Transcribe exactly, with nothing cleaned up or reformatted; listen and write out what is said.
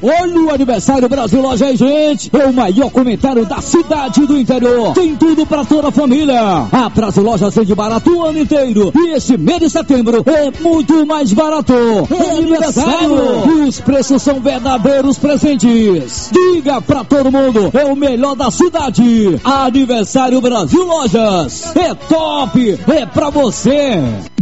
Olha o aniversário Brasil Loja aí, gente. É o maior comentário da cidade do interior. Tem tudo para toda a família. A Brasil Loja vende barato o ano inteiro. E esse mês de setembro é muito mais barato. É aniversário. E os preços são verdadeiros presentes. Diga pra todo mundo, é o melhor da cidade. Aniversário Brasil Lojas. É top. É pra você.